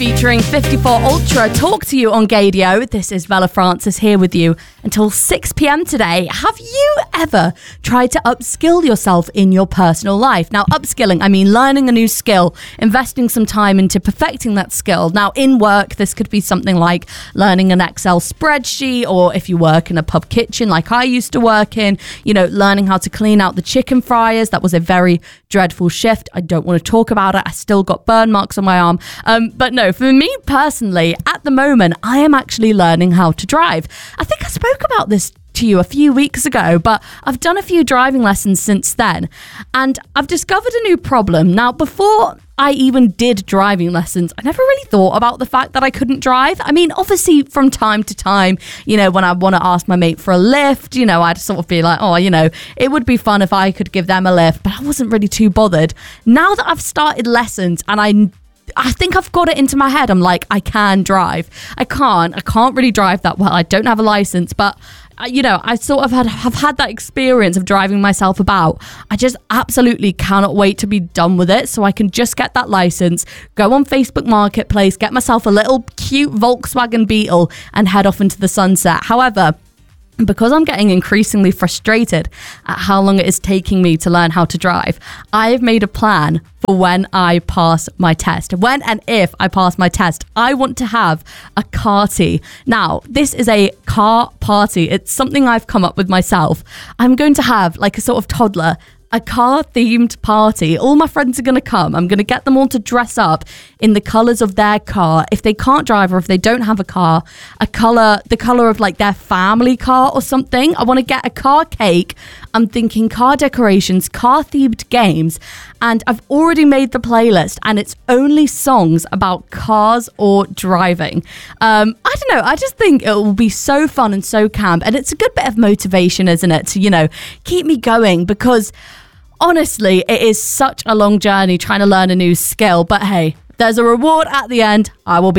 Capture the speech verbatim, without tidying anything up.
featuring fifty-four Ultra talk to you on Gaydio. This is Bella Francis here with you until six p.m. today. Have you ever tried to upskill yourself in your personal life? Now, upskilling, I mean learning a new skill, investing some time into perfecting that skill. Now, in work, this could be something like learning an Excel spreadsheet, or if you work in a pub kitchen like I used to work in, you know, learning how to clean out the chicken fryers. That was a very dreadful shift. I don't want to talk about it. I still got burn marks on my arm. Um, but no, for me personally, at the moment, I am actually learning how to drive. I think I spoke about this to you a few weeks ago, but I've done a few driving lessons since then, and I've discovered a new problem. Now, before I even did driving lessons, I never really thought about the fact that I couldn't drive. I mean, obviously from time to time, you know, when I want to ask my mate for a lift, you know, I'd sort of be like, oh, you know, it would be fun if I could give them a lift, but I wasn't really too bothered. Now that I've started lessons and I I think I've got it into my head, I'm like, I can drive. I can't. I can't really drive that well. I don't have a license, but you know, I sort of had, have had that experience of driving myself about. I just absolutely cannot wait to be done with it so I can just get that license, go on Facebook Marketplace, get myself a little cute Volkswagen Beetle and head off into the sunset. However, because I'm getting increasingly frustrated at how long it is taking me to learn how to drive, I've made a plan for when I pass my test. When and if I pass my test, I want to have a carty. Now, this is a car party. It's something I've come up with myself. I'm going to have like a sort of toddler, a car-themed party. All my friends are going to come. I'm going to get them all to dress up in the colours of their car. If they can't drive or if they don't have a car, a colour, the colour of like their family car or something. I want to get a car cake. I'm thinking car decorations, car-themed games. And I've already made the playlist and it's only songs about cars or driving. Um, I don't know. I just think it will be so fun and so camp. And it's a good bit of motivation, isn't it? To, you know, keep me going, because honestly, it is such a long journey trying to learn a new skill. But hey, there's a reward at the end. I will be